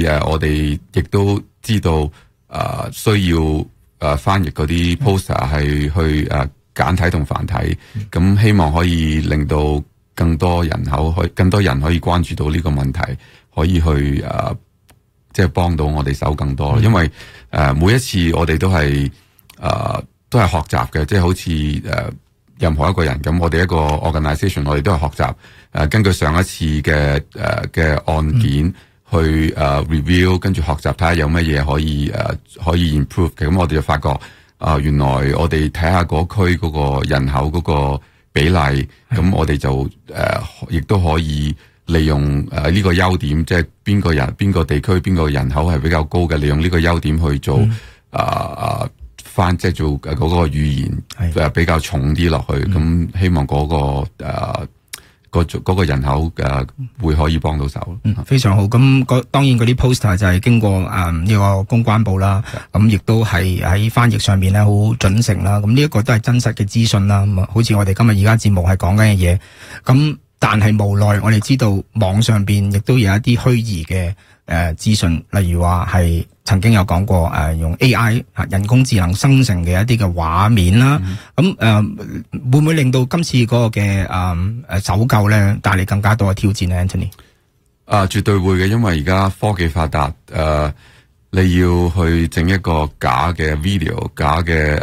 我哋亦都知道需要翻譯嗰啲 poster 係去簡體同繁體，咁希望可以令到更多人可以關注到呢個問題，可以去即係幫到我哋手更多。因為每一次我哋都係學習嘅，即係好似任何一個人咁，我哋一個 organisation， 我哋都係學習根據上一次嘅案件去review， 跟住學習睇下有乜嘢可以 improve 嘅。咁我哋就發覺原來我哋睇下嗰區嗰個人口嗰個比例，咁我哋就亦都可以利用呢個優點，即係邊個地區邊個人口係比較高嘅，利用呢個優點去做即係做嗰個語言比較重啲落去，咁希望嗰個人口會可以幫到手。 非常好。咁當然嗰啲 poster 就係經過呢個公關部啦，咁亦都係喺翻譯上面咧好準成啦。咁呢一個都係真實嘅資訊啦。咁好似我哋今日而家節目係講緊嘅嘢，咁但係無奈我哋知道網上邊亦都有一啲虛擬嘅資訊，例如話係曾經有講過用 AI 人工智能生成嘅一啲嘅畫面啦。咁會唔會令到今次嗰個嘅搜救咧帶嚟更加多嘅挑戰咧 Anthony？ 絕對會嘅，因為而家科技發達，你要去整一個假嘅 video、假嘅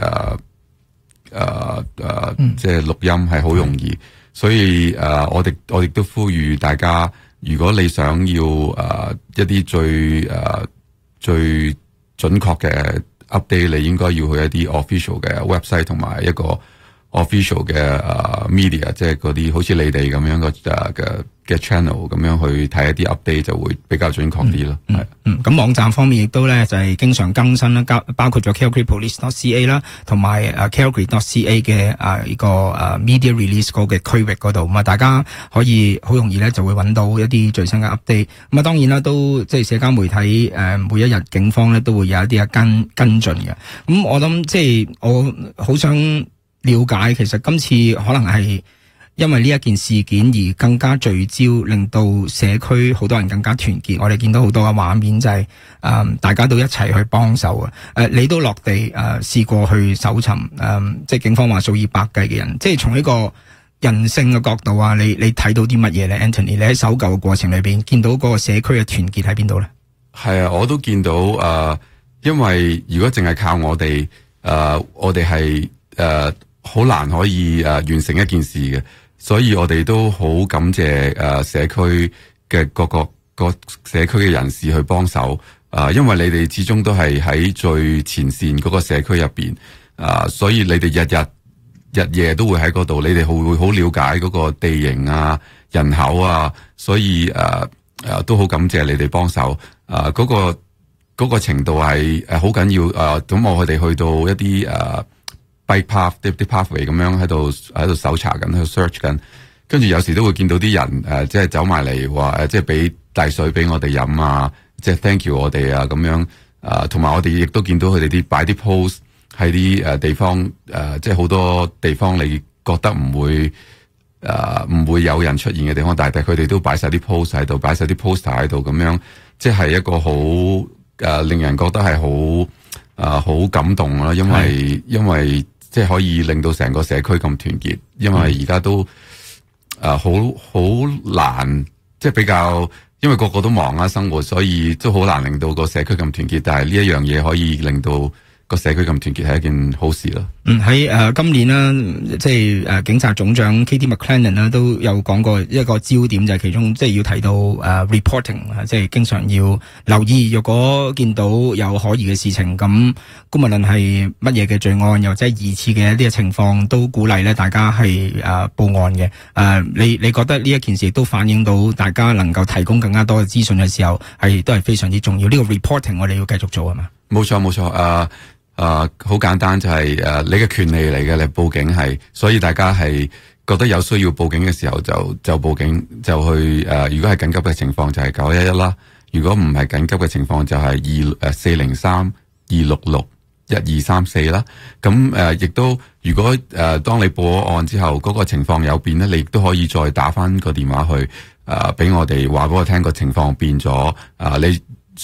即係錄音係好容易。所以我哋都呼籲大家，如果你想要一啲最準確嘅 update， 你應該要去一啲 official 嘅 website 同埋一個 official 嘅media， 即係嗰啲好似你哋咁樣嘅 channel 咁樣去睇一啲 update 就會比較準確啲咯。 咁網站方面亦都咧就係經常更新啦，包括咗 calgarypolice.ca 啦，同埋calgary.ca 嘅呢個media release 嗰嘅區域嗰度，咁大家可以好容易咧就會揾到一啲最新嘅 update。咁當然啦，都即係社交媒體每一日警方咧都會有一啲跟進嘅。咁我諗即係我好想了解，其實今次可能係因為呢一件事件而更加聚焦，令到社區好多人更加團結。我哋見到好多嘅畫面就係大家都一齊去幫手啊！你都落地試過去搜尋即係警方話數以百計嘅人，即係從呢個人性嘅角度啊，你睇到啲乜嘢咧 Anthony？ 你喺搜救嘅過程裏邊見到嗰個社區嘅團結喺邊度咧？係啊，我都見到因為如果淨係靠我哋係好難可以完成一件事嘅，所以我哋都好感謝社區嘅各社區嘅人士去幫手，因為你哋始終都係喺最前線嗰個社區入邊，所以你哋日夜都會喺嗰度，你哋會好了解嗰個地形啊、人口啊，所以都好感謝你哋幫手，嗰個程度係好緊要，咁我哋去到一啲bike path 啲 pathway 咁樣喺度搜查緊，喺度 search 緊，跟住有時都會見到啲人即係走埋嚟話即係俾大水俾我哋飲啊，即係 thank you 我哋啊咁樣，同埋我哋亦都見到佢哋啲擺啲 post 喺啲地方，即係好多地方你覺得唔會有人出現嘅地方，但係佢哋都擺晒啲 post 喺度，擺晒啲 poster 喺度咁樣，即係一個好令人覺得係好感動啦，因為即係可以令到成個社區咁團結，因為而家都好難，即係比較，因為個個都忙啊生活，所以都好難令到個社區咁團結。但係呢一樣嘢可以令到個社區咁團結係一件好事咯。喺今年啦，即係警察總長 Katie McClennan 啦都有講過一個焦點，就係其中即係要提到reporting， 即係經常要留意，若果見到有可疑嘅事情，咁無論係乜嘢嘅罪案，又或者疑似嘅一啲嘅情況，都鼓勵咧大家係報案嘅。你覺得呢一件事都反映到大家能夠提供更加多嘅資訊嘅時候，都係非常之重要。呢個 reporting 我哋要繼續做係嘛？冇錯。好簡單，就係你嘅權利嚟嘅，你報警係，所以大家係覺得有需要報警嘅時候就報警，就去如果係緊急嘅情況就係911啦，如果唔係緊急嘅情況就係403-266-1234啦。咁亦都如果當你報咗案之後嗰個情況有變咧，你亦都可以再打翻個電話去俾我哋話俾我聽個情況變咗，你